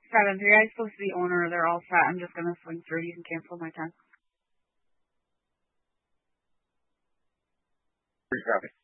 7:3. I'm supposed to be owner. They're all set. I'm just gonna swing through. You can cancel my time. Free traffic.